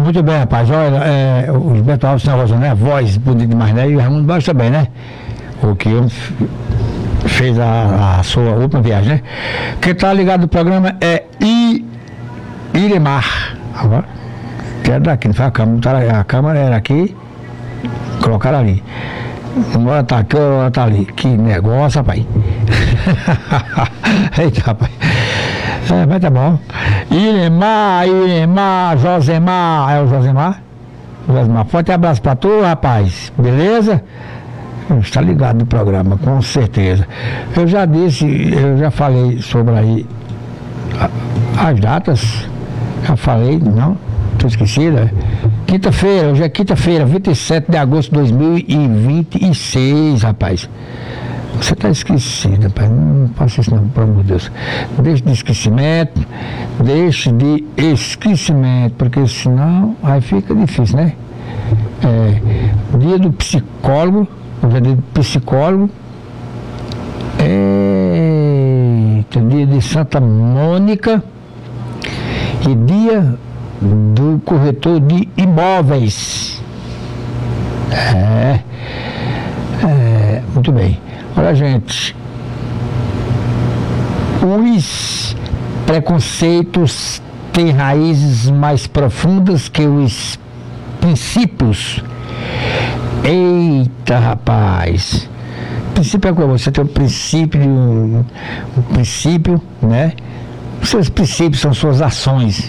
Muito bem, rapaz. Olha, o Gilberto Alves tem razão, né? Voz bonita demais, né? E o Raimundo Borges também, né? O que fez a sua última viagem, né? Quem tá ligado no programa é Iremar. Agora, que era daqui, não foi a câmera. A câmera era aqui, colocaram ali. Uma hora tá aqui, uma hora tá ali. Que negócio, rapaz. Eita, rapaz. Mas tá bom. Iremar, Josemar. É o Josemar? Forte abraço pra tu, rapaz. Beleza? Está ligado no programa, com certeza. Eu já falei sobre aí as datas. Já falei, não? Tô esquecida. Quinta-feira, hoje é quinta-feira, 27 de agosto de 2026, rapaz. Você está esquecido, rapaz. Não faça isso não, pelo amor de Deus. Deixe de esquecimento, porque senão aí fica difícil, né? Dia do psicólogo, hoje é dia do psicólogo. Dia de Santa Mônica e dia do corretor de imóveis. Muito bem. Olha, gente, os preconceitos têm raízes mais profundas que os princípios. Eita, rapaz. O princípio é como? Você tem um princípio, né? Os seus princípios são suas ações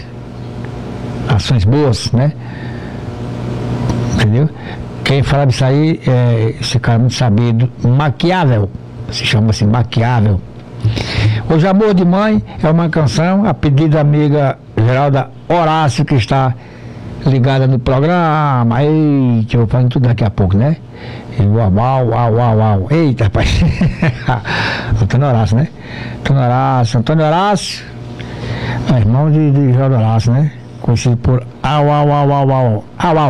boas, né? Entendeu? Quem fala disso aí é esse cara muito sabido, Maquiavel, se chama assim, Maquiavel. Hoje, Amor de Mãe é uma canção a pedido da amiga Geralda Horácio, que está ligada no programa. Eita, eu vou falando tudo daqui a pouco, né? Uau. Eita, rapaz. Antônio Horácio, né? Antônio Horácio, irmão de Geralda Horácio, né? Conhecido por au.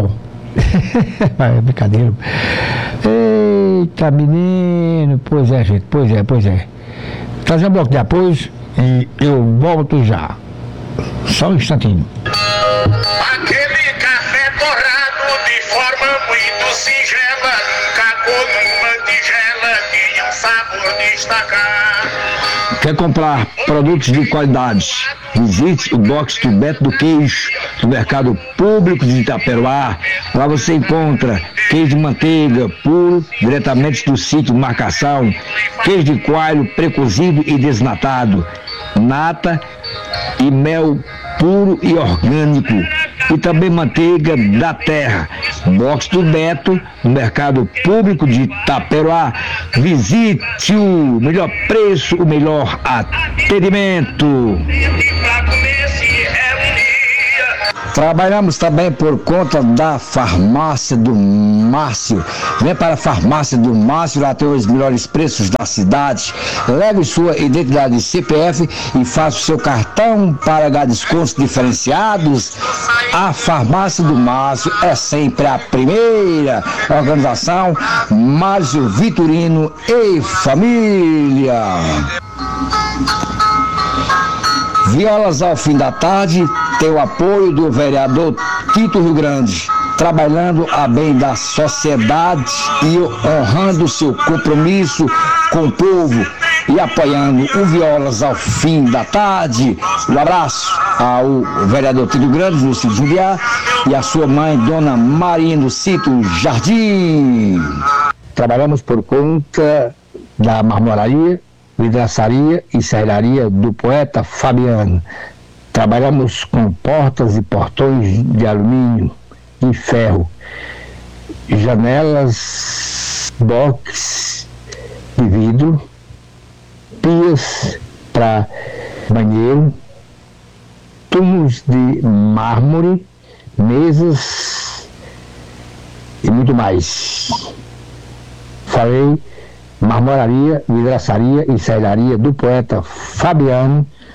É brincadeira. Eita, menino. Pois é, gente. Pois é. Trazer um bloco de apoios e eu volto já. Só um instantinho. Aquele café torrado de forma muito singela, cagou numa tigela, tinha um sabor destacar. Quer comprar produtos de qualidade? Visite o Box do Beto do Queijo, no Mercado Público de Itaperuá. Lá você encontra queijo de manteiga puro, diretamente do sítio de marcação, queijo de coalho precozido e desnatado, nata e mel puro e orgânico, e também manteiga da terra. Box do Beto, no Mercado Público de Itaperuá. Visite o melhor preço, o melhor atendimento. Trabalhamos também por conta da Farmácia do Márcio. Vem para a Farmácia do Márcio, lá tem os melhores preços da cidade. Leve sua identidade CPF e faça o seu cartão para ganhar descontos diferenciados. A Farmácia do Márcio é sempre a primeira. Organização Márcio Vitorino e família. Violas ao fim da tarde tem o apoio do vereador Tito Rio Grande, trabalhando a bem da sociedade e honrando seu compromisso com o povo e apoiando o Violas ao fim da tarde. Um abraço ao vereador Tito Grande, do Sítio Judiá, e a sua mãe, Dona Marinha, do Sítio Jardim. Trabalhamos por conta da marmoraria, vidraçaria e serraria do poeta Fabiano. Trabalhamos com portas e portões de alumínio e ferro, janelas, box de vidro, pias para banheiro, tubos de mármore, mesas e muito mais. Falei marmoraria, vidraçaria e serraria do poeta Fabiano,